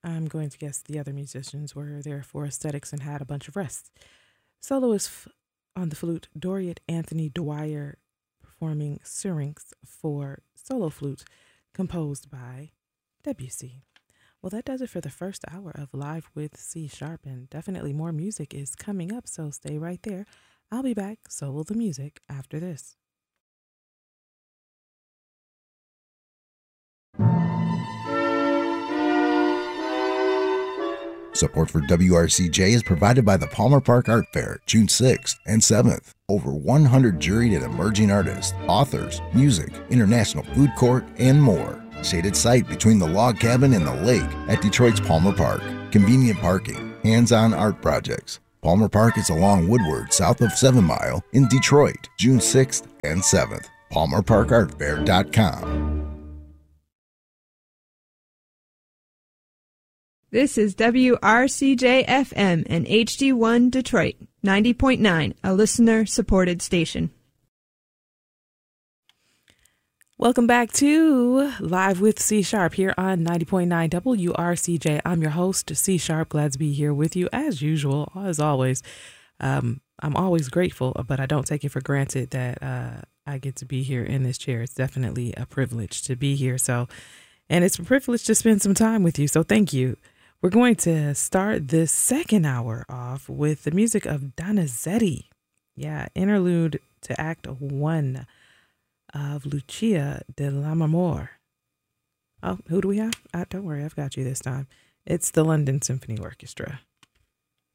I'm going to guess the other musicians were there for aesthetics and had a bunch of rest. Soloist on the flute, Doriot Anthony Dwyer, performing Syrinx for solo flute, composed by Debussy. Well, that does it for the first hour of Live with C Sharp, and definitely more music is coming up, so stay right there. I'll be back, so will the music, after this. Support for WRCJ is provided by the Palmer Park Art Fair, June 6th and 7th. Over 100 juried and emerging artists, authors, music, international food court, and more. Shaded site between the log cabin and the lake at Detroit's Palmer Park. Convenient parking, hands-on art projects. Palmer Park is along Woodward, south of 7 Mile in Detroit, June 6th and 7th. PalmerParkArtFair.com. This is WRCJ FM and HD1 Detroit, 90.9, a listener-supported station. Welcome back to Live with C Sharp here on 90.9 WRCJ. I'm your host, C Sharp. Glad to be here with you as usual, as always. I'm always grateful, but I don't take it for granted that I get to be here in this chair. It's definitely a privilege to be here. And it's a privilege to spend some time with you. So thank you. We're going to start this second hour off with the music of Donizetti. Yeah, interlude to Act 1 of Lucia de Lammermoor. Oh, who do we have? Don't worry, I've got you this time. It's the London Symphony Orchestra.